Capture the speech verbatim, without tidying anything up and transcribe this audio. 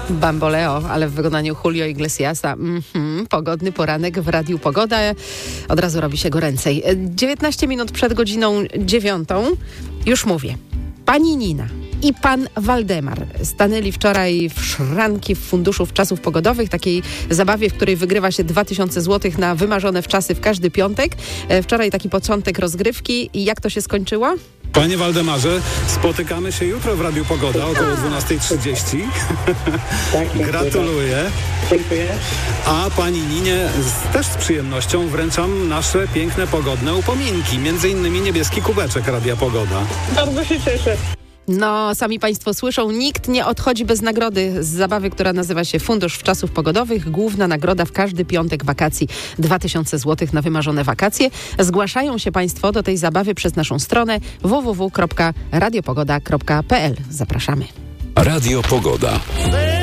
Bamboleo, ale w wykonaniu Julio Iglesiasa. Mm-hmm. Pogodny poranek w Radiu Pogoda. Od razu robi się goręcej. dziewiętnaście minut przed godziną dziewiątą. Już mówię. Pani Nina i pan Waldemar stanęli wczoraj w szranki w funduszu czasów pogodowych, takiej zabawie, w której wygrywa się dwa tysiące złotych na wymarzone wczasy w każdy piątek. Wczoraj taki początek rozgrywki. I jak to się skończyło? Panie Waldemarze, spotykamy się jutro w Radiu Pogoda około dwunasta trzydzieści. Tak, Gratuluję. Dziękuję. A pani Ninie z, też z przyjemnością wręczam nasze piękne pogodne upominki, między innymi niebieski kubeczek Radia Pogoda. Bardzo się cieszę. No, sami Państwo słyszą, nikt nie odchodzi bez nagrody z zabawy, która nazywa się Fundusz Wczasów Pogodowych. Główna nagroda w każdy piątek wakacji. dwa tysiące złotych na wymarzone wakacje. Zgłaszają się Państwo do tej zabawy przez naszą stronę w w w kropka radiopogoda kropka p l. Zapraszamy. Radio Pogoda.